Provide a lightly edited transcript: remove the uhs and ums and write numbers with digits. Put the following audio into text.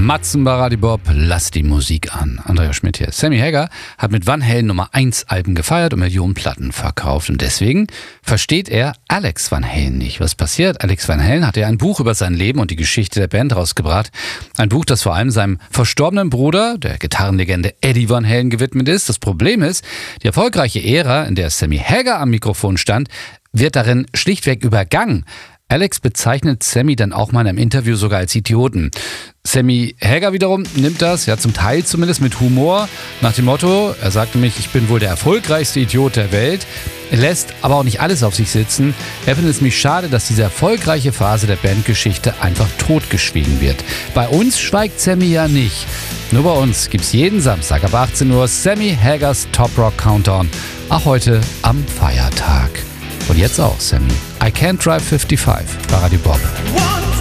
Matzen bei Radio Bob, lass die Musik an. Andrea Schmidt hier. Sammy Hagar hat mit Van Halen Nummer 1 Alben gefeiert und Millionen Platten verkauft. Und deswegen versteht er Alex Van Halen nicht. Was passiert? Alex Van Halen hat ja ein Buch über sein Leben und die Geschichte der Band rausgebracht. Ein Buch, das vor allem seinem verstorbenen Bruder, der Gitarrenlegende Eddie Van Halen, gewidmet ist. Das Problem ist, die erfolgreiche Ära, in der Sammy Hagar am Mikrofon stand, wird darin schlichtweg übergangen. Alex bezeichnet Sammy dann auch mal in einem Interview sogar als Idioten. Sammy Hagar wiederum nimmt das, ja zum Teil zumindest, mit Humor, nach dem Motto, er sagte nämlich, ich bin wohl der erfolgreichste Idiot der Welt. Er lässt aber auch nicht alles auf sich sitzen. Er findet es nämlich schade, dass diese erfolgreiche Phase der Bandgeschichte einfach totgeschwiegen wird. Bei uns schweigt Sammy ja nicht. Nur bei uns gibt's jeden Samstag ab 18 Uhr Sammy Hagars Top Rock Countdown. Auch heute am Feiertag. Und jetzt auch, Sammy. I Can't Drive 55 bei Radio Bob.